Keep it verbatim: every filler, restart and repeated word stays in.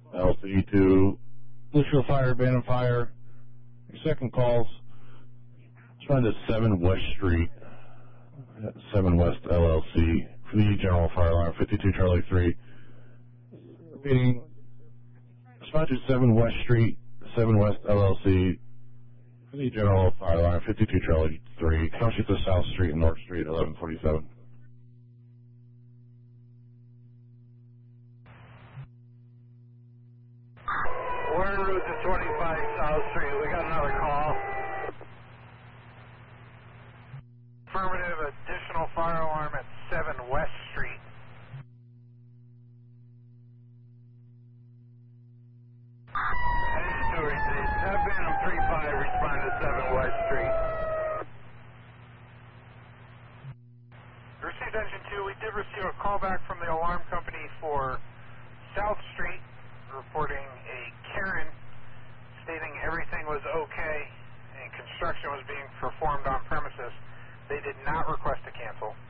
L C to Litchfield Fire, Abandoned Fire. Your second calls. Let's find the seven West Street, seven West L L C for the General Fire Alarm, fifty-two Charlie three. Repeating, respond to seven West Street, seven West L L C for the General Fire Alarm, fifty-two Charlie three. Come shoot to South Street and North Street, eleven forty-seven. We're en route to twenty-five South Street. We got another call. Affirmative, additional fire alarm at seven West Street. Engine two received. Have Phantom three five respond to seven West Street. Received Engine two. We did receive a call back from the alarm company for South Street, reporting a Karen stating everything was okay and construction was being performed on premises. They did not request a cancel.